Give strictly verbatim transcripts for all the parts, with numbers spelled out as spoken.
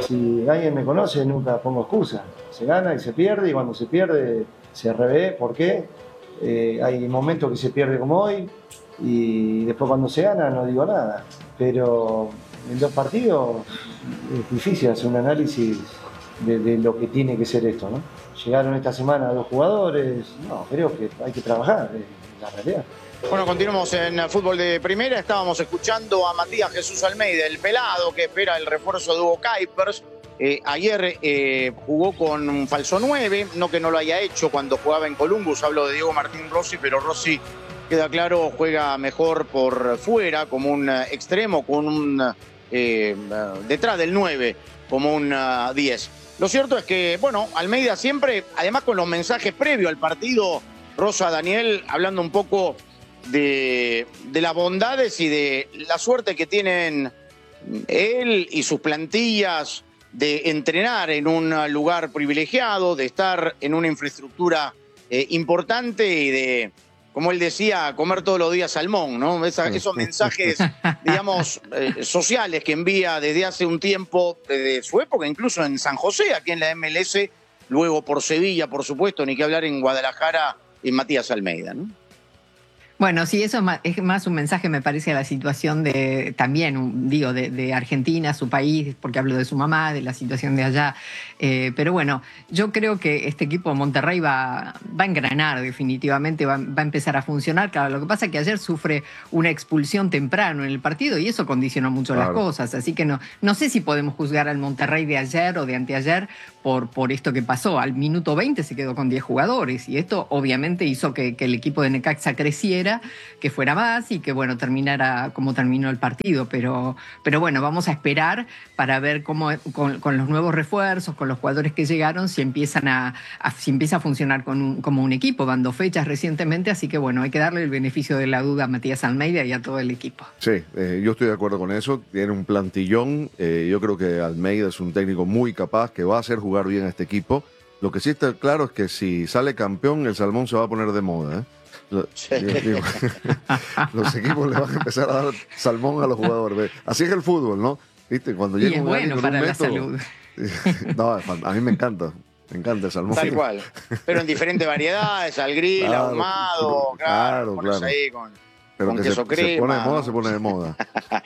si alguien me conoce, nunca pongo excusa. Se gana y se pierde, y cuando se pierde se revé. ¿Por qué? Eh, hay momentos que se pierde como hoy, y después cuando se gana no digo nada. Pero en dos partidos es difícil hacer un análisis de, de lo que tiene que ser esto, ¿no? Llegaron esta semana dos jugadores, no, creo que hay que trabajar, es la realidad. Bueno, continuamos en fútbol de primera. Estábamos escuchando a Matías Jesús Almeida, el pelado que espera el refuerzo de Hugo Kuipers. Eh, ayer eh, jugó con un falso nueve, no que no lo haya hecho cuando jugaba en Columbus. Hablo de Diego Martín Rossi, pero Rossi, queda claro, juega mejor por fuera, como un extremo, con un eh, detrás del nueve, como un uh, diez. Lo cierto es que, bueno, Almeida siempre, además con los mensajes previos al partido, Rosa, Daniel, hablando un poco de, de las bondades y de la suerte que tienen él y sus plantillas de entrenar en un lugar privilegiado, de estar en una infraestructura eh, importante y de, como él decía, comer todos los días salmón, ¿no? Esa, esos mensajes, digamos, eh, sociales que envía desde hace un tiempo, desde su época, incluso en San José, aquí en la M L S, luego por Sevilla, por supuesto, ni que hablar en Guadalajara, en Matías Almeida, ¿no? Bueno, sí, eso es más, es más un mensaje, me parece, a la situación de, también, digo, de, de Argentina, su país, porque hablo de su mamá, de la situación de allá. Eh, pero bueno, yo creo que este equipo de Monterrey va, va a engranar definitivamente, va, va a empezar a funcionar. Claro, lo que pasa es que ayer sufre una expulsión temprano en el partido y eso condicionó mucho claro. las cosas. Así que no, no sé si podemos juzgar al Monterrey de ayer o de anteayer por, por esto que pasó. Al minuto veinte se quedó con diez jugadores y esto obviamente hizo que, que el equipo de Necaxa creciera, que fuera más y que, bueno, terminara como terminó el partido. Pero, pero bueno, vamos a esperar para ver cómo con, con los nuevos refuerzos, con los jugadores que llegaron, si empiezan a, a si empieza a funcionar con un, como un equipo. Van dos fechas recientemente, así que, bueno, hay que darle el beneficio de la duda a Matías Almeida y a todo el equipo. Sí, eh, yo estoy de acuerdo con eso. Tiene un plantillón. Eh, yo creo que Almeida es un técnico muy capaz que va a hacer jugar bien a este equipo. Lo que sí está claro es que si sale campeón, el salmón se va a poner de moda, ¿eh? Lo, sí. digo, los equipos le van a empezar a dar salmón a los jugadores. Así es el fútbol, ¿no? ¿Viste? Cuando llega y es un bueno para la método, salud. No, a mí me encanta. Me encanta el salmón. Tal cual. Pero en diferentes variedades, al grill, claro, ahumado, claro, claro, claro. Ahí con, Pero con que queso se, crema. se pone de moda, ¿no? se pone de moda.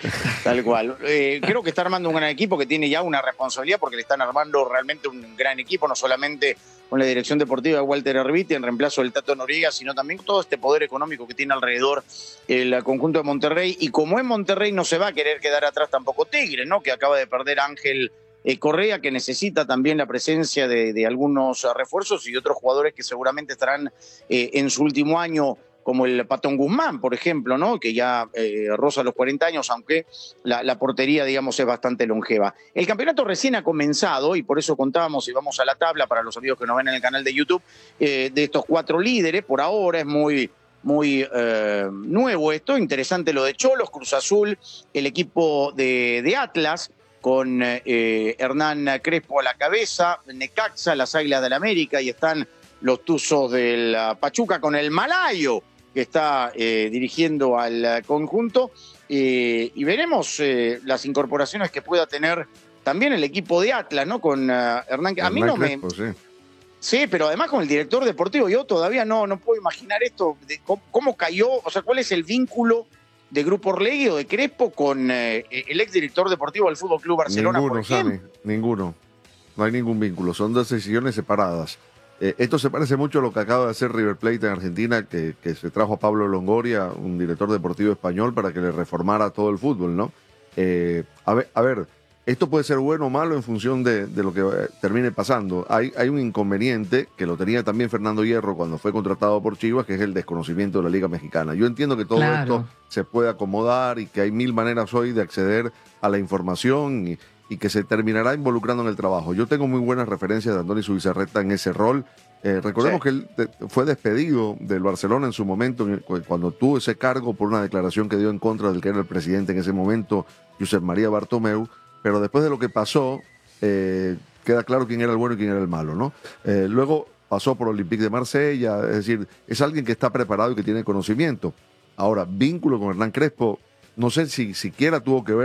Tal cual. Eh, creo que está armando un gran equipo que tiene ya una responsabilidad porque le están armando realmente un gran equipo, no solamente con la dirección deportiva de Walter Erviti en reemplazo del Tato Noriega, sino también todo este poder económico que tiene alrededor el conjunto de Monterrey. Y como en Monterrey no se va a querer quedar atrás tampoco Tigre, ¿no? Que acaba de perder a Ángel eh, Correa, que necesita también la presencia de, de algunos refuerzos y de otros jugadores que seguramente estarán eh, en su último año, como el Patón Guzmán, por ejemplo, ¿no? Que ya eh, roza los cuarenta años, aunque la, la portería, digamos, es bastante longeva. El campeonato recién ha comenzado y por eso contábamos, y vamos a la tabla para los amigos que nos ven en el canal de YouTube, eh, de estos cuatro líderes. Por ahora es muy, muy eh, nuevo esto, interesante lo de Cholos, Cruz Azul, el equipo de, de Atlas, con eh, Hernán Crespo a la cabeza, Necaxa, las Águilas del América, y están los Tuzos del Pachuca con el Malayo, que está eh, dirigiendo al conjunto, eh, y veremos eh, las incorporaciones que pueda tener también el equipo de Atlas, ¿no? Con uh, Hernán. A mí no Crespo, me. Sí. sí, pero además con el director deportivo, yo todavía no, no puedo imaginar esto, de cómo, cómo cayó, o sea, cuál es el vínculo de Grupo Orlegui o de Crespo con eh, el exdirector deportivo del Fútbol Club Barcelona, ninguno, por ejemplo. Sammy, ninguno. No hay ningún vínculo, son dos decisiones separadas. Eh, esto se parece mucho a lo que acaba de hacer River Plate en Argentina, que, que se trajo a Pablo Longoria, un director deportivo español, para que le reformara todo el fútbol, ¿no? Eh, a ver, a ver, esto puede ser bueno o malo en función de, de lo que eh, termine pasando. Hay, hay un inconveniente que lo tenía también Fernando Hierro cuando fue contratado por Chivas, que es el desconocimiento de la Liga Mexicana. Yo entiendo que todo Claro. esto se puede acomodar y que hay mil maneras hoy de acceder a la información y, y que se terminará involucrando en el trabajo. Yo tengo muy buenas referencias de Andoni Zubizarreta en ese rol. Eh, recordemos sí. que él de, fue despedido del Barcelona en su momento, en el, cuando tuvo ese cargo por una declaración que dio en contra del que era el presidente en ese momento, Josep María Bartomeu, pero después de lo que pasó, eh, queda claro quién era el bueno y quién era el malo, ¿no? Eh, luego pasó por Olympique de Marsella, es decir, es alguien que está preparado y que tiene conocimiento. Ahora, vínculo con Hernán Crespo, no sé si siquiera tuvo que ver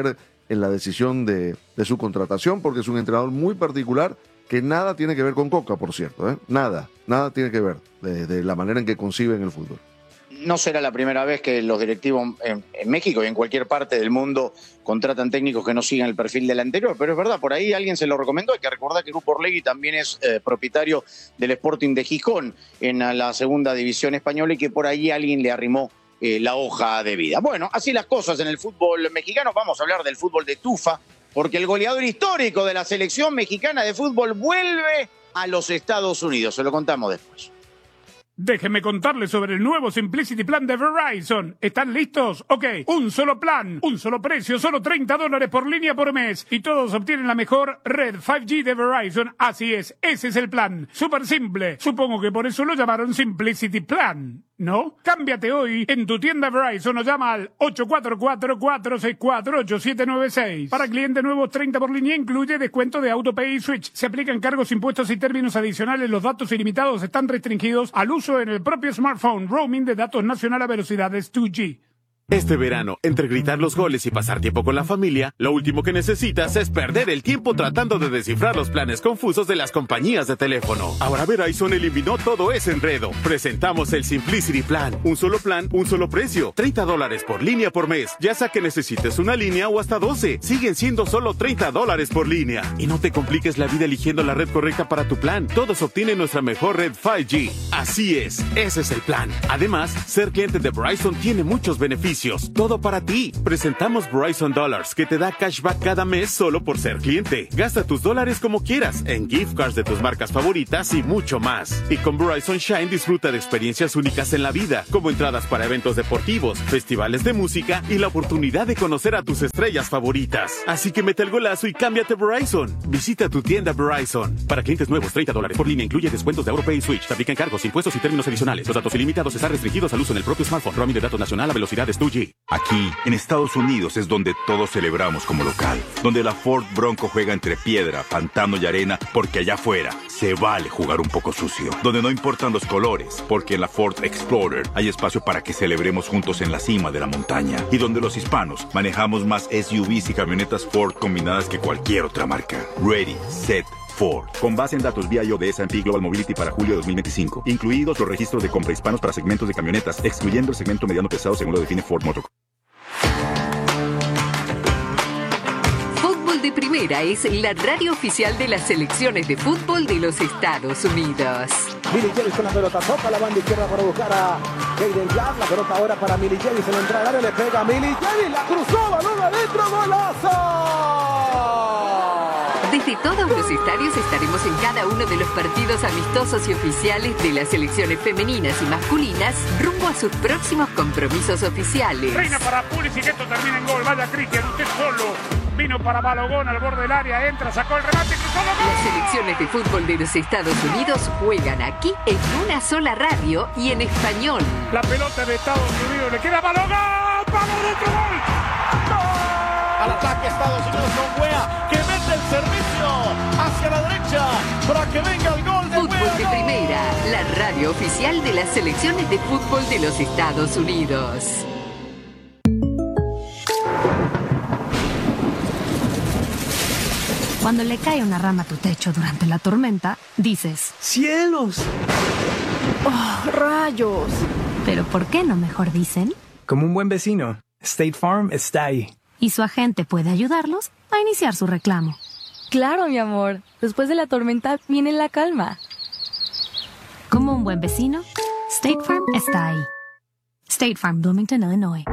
en la decisión de, de su contratación, porque es un entrenador muy particular que nada tiene que ver con Coca, por cierto, ¿eh? Nada, nada tiene que ver de, de la manera en que conciben el fútbol. No será la primera vez que los directivos en, en México y en cualquier parte del mundo contratan técnicos que no sigan el perfil del anterior, pero es verdad, por ahí alguien se lo recomendó. Hay que recordar que Grupo Orlegui también es eh, propietario del Sporting de Gijón en la segunda división española y que por ahí alguien le arrimó eh, la hoja de vida. Bueno, así las cosas en el fútbol mexicano. Vamos a hablar del fútbol de tufa, porque el goleador histórico de la selección mexicana de fútbol vuelve a los Estados Unidos. Se lo contamos después. Déjenme contarles sobre el nuevo Simplicity Plan de Verizon. ¿Están listos? Ok, un solo plan, un solo precio, solo treinta dólares por línea por mes. Y todos obtienen la mejor red cinco G de Verizon. Así es, ese es el plan. Súper simple. Supongo que por eso lo llamaron Simplicity Plan, ¿no? Cámbiate hoy en tu tienda Verizon o llama al ocho cuatro cuatro, cuatro seis cuatro, ocho siete nueve seis. Para clientes nuevos, treinta por línea incluye descuento de AutoPay y Switch. Se aplican cargos, impuestos y términos adicionales. Los datos ilimitados están restringidos al uso en el propio smartphone. Roaming de datos nacional a velocidades dos G. Este verano, entre gritar los goles y pasar tiempo con la familia, lo último que necesitas es perder el tiempo tratando de descifrar los planes confusos de las compañías de teléfono. Ahora Verizon eliminó todo ese enredo. Presentamos el Simplicity Plan. Un solo plan, un solo precio. treinta dólares por línea por mes. Ya sea que necesites una línea o hasta doce. Siguen siendo solo treinta dólares por línea. Y no te compliques la vida eligiendo la red correcta para tu plan. Todos obtienen nuestra mejor red cinco G. Así es, ese es el plan. Además, ser cliente de Verizon tiene muchos beneficios. Todo para ti. Presentamos Verizon Dollars, que te da cashback cada mes solo por ser cliente. Gasta tus dólares como quieras, en gift cards de tus marcas favoritas y mucho más. Y con Verizon Shine disfruta de experiencias únicas en la vida, como entradas para eventos deportivos, festivales de música y la oportunidad de conocer a tus estrellas favoritas. Así que mete el golazo y cámbiate Verizon. Visita tu tienda Verizon. Para clientes nuevos, treinta dólares por línea incluye descuentos de AutoPay y Switch. Te aplican cargos, impuestos y términos adicionales. Los datos ilimitados están restringidos al uso en el propio smartphone. Roaming de datos nacional a velocidades dos G. Aquí, en Estados Unidos, es donde todos celebramos como local. Donde la Ford Bronco juega entre piedra, pantano y arena, porque allá afuera se vale jugar un poco sucio. Donde no importan los colores, porque en la Ford Explorer hay espacio para que celebremos juntos en la cima de la montaña. Y donde los hispanos manejamos más S U Vs y camionetas Ford combinadas que cualquier otra marca. Ready, set, Ford. Con base en datos V I O de S and P Global Mobility para julio de dos mil veinticinco. Incluidos los registros de compra hispanos para segmentos de camionetas, excluyendo el segmento mediano pesado según lo define Ford Motor. Fútbol de Primera es la radio oficial de las selecciones de fútbol de los Estados Unidos. Milly James con la pelota, toca la banda izquierda para buscar a Jaden Clark. La pelota ahora para Milly James en la entrada del área, le pega a Milly James, la cruzó, balón adentro, golazo. Desde todos los estadios estaremos en cada uno de los partidos amistosos y oficiales de las selecciones femeninas y masculinas rumbo a sus próximos compromisos oficiales. Reina para Pulisic, esto termina en gol. Vaya Cristian, usted solo. Vino para Balogón al borde del área, entra, sacó el remate, cruzó el gol. Las selecciones de fútbol de los Estados Unidos juegan aquí en una sola radio y en español. La pelota de Estados Unidos le queda a Balogón. ¡Vamos, otro gol! ¡Gol! Al ataque Estados Unidos con Wea, que mete el servicio hacia la derecha para que venga el gol de Fútbol Wea. de Primera, la radio oficial de las selecciones de fútbol de los Estados Unidos. Cuando le cae una rama a tu techo durante la tormenta, dices: ¡Cielos! ¡Oh, rayos! Pero ¿por qué no mejor dicen? Como un buen vecino, State Farm está ahí. Y su agente puede ayudarlos a iniciar su reclamo. Claro, mi amor. Después de la tormenta viene la calma. Como un buen vecino, State Farm está ahí. State Farm, Bloomington, Illinois.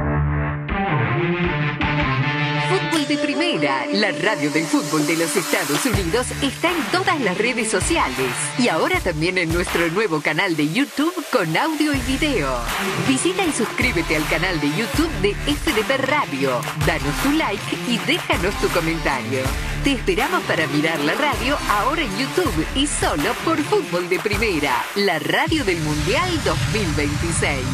Fútbol de Primera, la radio del fútbol de los Estados Unidos, está en todas las redes sociales y ahora también en nuestro nuevo canal de YouTube con audio y video. Visita y suscríbete al canal de YouTube de F D P Radio, danos tu like y déjanos tu comentario. Te esperamos para mirar la radio ahora en YouTube y solo por Fútbol de Primera, la radio del Mundial dos mil veintiséis.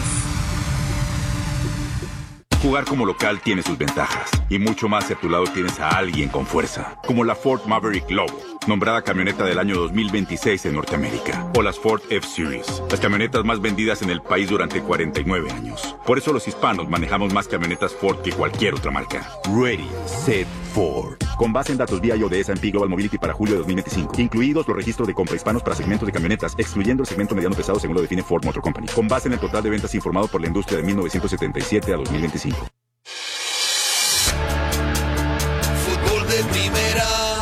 Jugar como local tiene sus ventajas, y mucho más si a tu lado tienes a alguien con fuerza, como la Ford Maverick Lobo. nombrada camioneta del año dos mil veintiséis en Norteamérica. O las Ford F-Series, las camionetas más vendidas en el país durante cuarenta y nueve años. Por eso los hispanos manejamos más camionetas Ford que cualquier otra marca. Ready, Set, Ford. Con base en datos B I O de S and P Global Mobility para julio de dos mil veinticinco, incluidos los registros de compra hispanos para segmentos de camionetas, excluyendo el segmento mediano pesado según lo define Ford Motor Company. Con base en el total de ventas informado por la industria de mil novecientos setenta y siete a dos mil veinticinco. Fútbol de primera.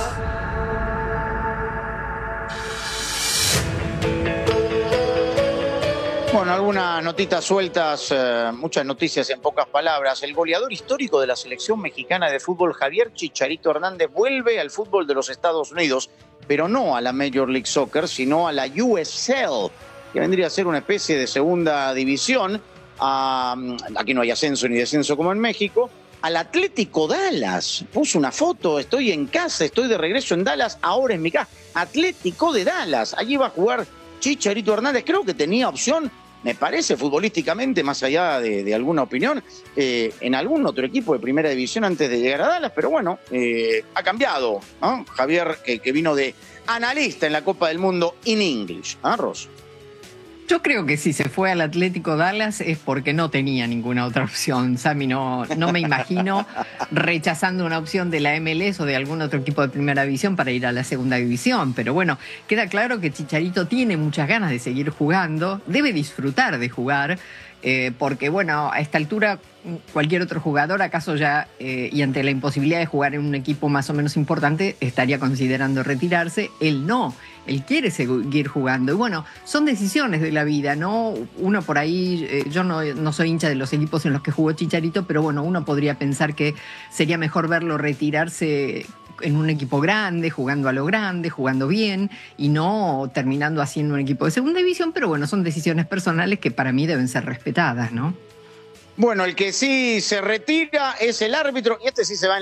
Bueno, algunas notitas sueltas, eh, muchas noticias en pocas palabras. El goleador histórico de la selección mexicana de fútbol, Javier Chicharito Hernández, vuelve al fútbol de los Estados Unidos, pero no a la Major League Soccer, sino a la U S L, que vendría a ser una especie de segunda división. Uh, aquí no hay ascenso ni descenso como en México. Al Atlético Dallas. Puso una foto, estoy en casa, estoy de regreso en Dallas, ahora en mi casa. Atlético de Dallas. Allí va a jugar Chicharito Hernández. Creo que tenía opción, me parece, futbolísticamente, más allá de, de alguna opinión, eh, en algún otro equipo de primera división antes de llegar a Dallas, pero bueno, eh, ha cambiado, ¿no? Javier, que, que vino de analista en la Copa del Mundo in English, ¿ah, Ros? Yo creo que si se fue al Atlético Dallas es porque no tenía ninguna otra opción. Sammy, no, no me imagino rechazando una opción de la M L S o de algún otro equipo de primera división para ir a la segunda división. Pero bueno, queda claro que Chicharito tiene muchas ganas de seguir jugando, debe disfrutar de jugar, eh, porque bueno, a esta altura cualquier otro jugador, acaso ya, eh, y ante la imposibilidad de jugar en un equipo más o menos importante, estaría considerando retirarse. Él no. Él quiere seguir jugando. Y bueno, son decisiones de la vida, ¿no? Uno por ahí, eh, yo no, no soy hincha de los equipos en los que jugó Chicharito, pero bueno, uno podría pensar que sería mejor verlo retirarse en un equipo grande, jugando a lo grande, jugando bien, y no terminando así en un equipo de segunda división, pero bueno, son decisiones personales que para mí deben ser respetadas, ¿no? Bueno, el que sí se retira es el árbitro, y este sí se va en